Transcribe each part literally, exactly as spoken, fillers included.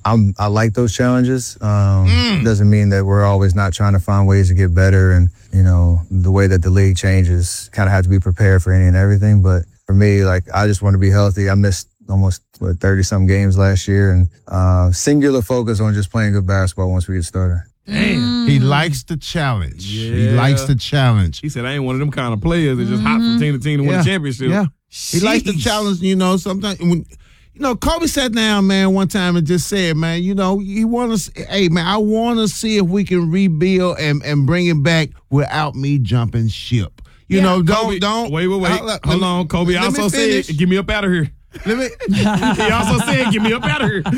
I'm, I like those challenges. Um, Mm. Doesn't mean that we're always not trying to find ways to get better. And, you know, the way that the league changes, kind of have to be prepared for any and everything. But for me, like, I just want to be healthy. I missed almost, what, thirty-something games last year. And uh, singular focus on just playing good basketball once we get started. Damn. He likes the challenge. Yeah. He likes the challenge. He said, I ain't one of them kind of players that just hop from team to team to win Yeah. a championship. Yeah. He likes the Sheesh. challenge, you know, sometimes when you know, Kobe sat down, man, one time and just said, man, you know, you want to, hey, man, I want to see if we can rebuild and, and bring it back without me jumping ship. You Yeah. know, don't, Kobe, don't. Wait, wait, wait. Hold up, Hold let me- on. Kobe let me also said, finish. get me up out of here. Let me, He also said, get me up out of here.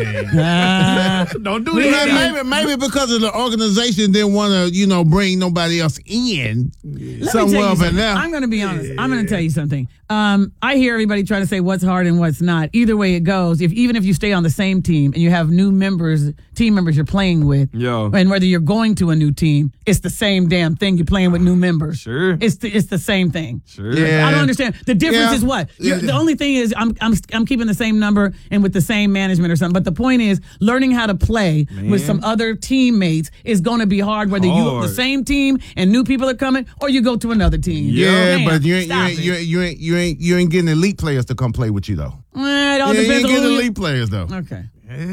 man. Don't do Maybe, that. maybe, maybe because of the organization didn't want to, you know, bring nobody else in. Let me tell Somewhere you up in something. there. I'm going to be honest. I'm going to tell you something. Um, I hear everybody trying to say what's hard and what's not. Either way it goes, if even if you stay on the same team and you have new members, team members you're playing with, Yo. and whether you're going to a new team, it's the same damn thing. You're playing with new members. Sure. It's the, it's the same thing. Sure. Yeah. I don't understand. The difference Yeah. is what? You're, Yeah. The only thing is I'm I'm I'm keeping the same number and with the same management or something. But the point is learning how to play with some other teammates is going to be hard whether you Hard. the same team and new people are coming or you go to another team. Yeah, Damn, but you ain't, you stop ain't, it. you ain't, you ain't, you ain't, you ain't getting elite players to come play with you though. Eh, it all Yeah, you depends ain't on getting who you- elite players though. Okay.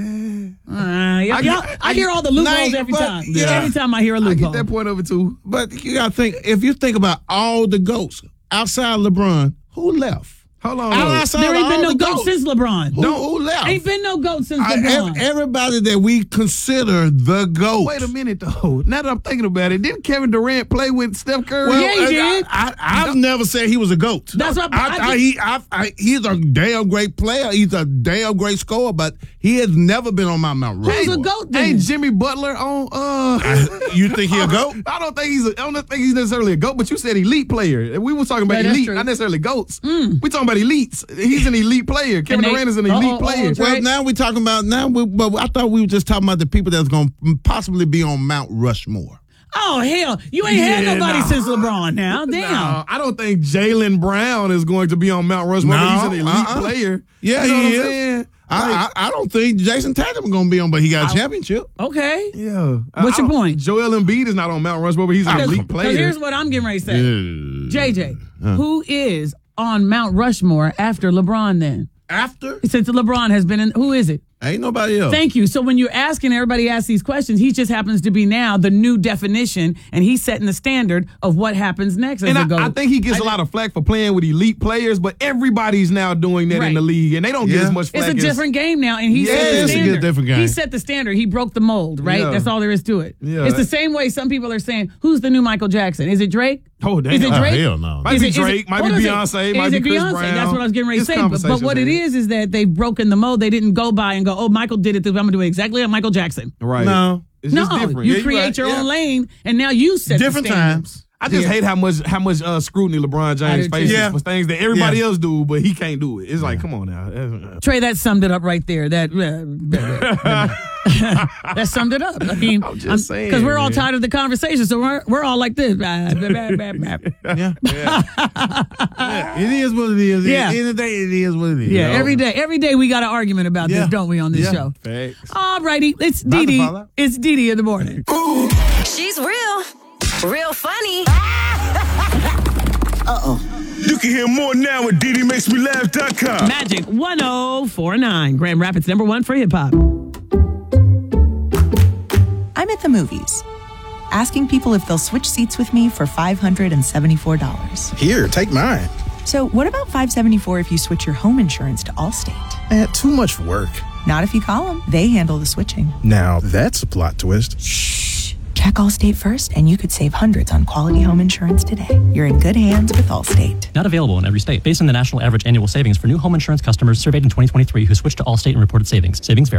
Uh, y'all, I get- y'all- I hear all the loopholes Nah, every but- time. yeah. Every time I hear a I loophole. get that point of it, too. But you gotta think, if you think about all the GOATs outside LeBron, who left? Hold on. All though. outside There ain't of been all no the GOAT GOATs. since LeBron. Who, who left? Ain't been no GOAT since I- LeBron. ev- everybody that we consider the GOAT. Wait a minute, though. Now that I'm thinking about it, didn't Kevin Durant play with Steph Curry? Well, Yeah, he I- did. I, I, I've never said he was a GOAT. That's what I- I, I I, he, I, I, he's a damn great player. He's a damn great scorer, but he has never been on my Mount Who's Rushmore. a GOAT then? Ain't Jimmy Butler on? Uh, You think he a GOAT? I don't think he's. A, I don't think he's necessarily a goat. But you said elite player. We were talking about Yeah, that's elite, true. not necessarily goats. We talking about elites. He's an elite player. Kevin they- Durant is an uh-oh, elite uh-oh, player. Trey. Well, now we're talking about now. We, but I thought we were just talking about the people that's going to possibly be on Mount Rushmore. Oh, hell. You ain't had Yeah, nobody nah. since LeBron now. Damn. No, I don't think Jalen Brown is going to be on Mount Rushmore. but he's an No, elite uh-uh. player. Yeah, you know he what is. I'm saying? I, I, I don't think Jason Tatum is going to be on, but he got a championship. Okay. Yeah. What's I your don't- point? Joel Embiid is not on Mount Rushmore, but he's an elite Because player. here's what I'm getting ready to say. Yeah. J J, who is on Mount Rushmore after LeBron then? After? Since LeBron has been in, who is it? Ain't nobody else. Thank you. So when you're asking, everybody asks these questions, he just happens to be now the new definition, and he's setting the standard of what happens next as And a I, GOAT. I think he gets a lot of flack for playing with elite players, but everybody's now doing that Right. in the league, and they don't get Yeah. as much flack It's a as- different game now, and he Yeah, set the it's a good standard. different game. He set the standard. He broke the mold, right? Yeah. That's all there is to it. Yeah. It's the same way some people are saying, who's the new Michael Jackson? Is it Drake? Oh, damn. Is it Oh, Drake? hell no. Might Is be it- is it- Drake, might what be is it? Beyonce, Is might be it Chris Beyonce? Brown. That's what I was getting ready to It's say. But, but conversations what it there. is is that they've broken the mold. They didn't go by and go, oh, Michael did it, I'm going to do it exactly like Michael Jackson. Right. No. It's No, just different. you Yeah, you're create right. your Yeah. own lane, and now you set Different the standard. times. I just Yeah. hate how much how much uh, scrutiny LeBron James do too. faces Yeah. for things that everybody Yeah. else do, but he can't do it. It's like, come on now. Trey, that summed it up right there. That uh, that summed it up. I mean, I'm just saying, because we're all man. tired of the conversation, so we're we're all like this. Yeah. Yeah. It is what it is. Yeah. At the end of the day, it is what it is. Yeah, every day, every day we got an argument about Yeah. this, don't we, on this Yeah. show? Facts. All righty, it's About to Dee Dee. fall out. It's Dee Dee in the morning. She's real, real funny. You can hear more now at D D makes me laugh dot com. Magic one oh four nine, Grand Rapids number one for hip hop. I'm at the movies, asking people if they'll switch seats with me for five hundred seventy-four dollars. Here, take mine. So what about five hundred seventy-four dollars if you switch your home insurance to Allstate? Man, too much work. Not if you call them. They handle the switching. Now, that's a plot twist. Shh. Check Allstate first, and you could save hundreds on quality home insurance today. You're in good hands with Allstate. Not available in every state. Based on the national average annual savings for new home insurance customers surveyed in twenty twenty-three who switched to Allstate and reported savings. Savings vary.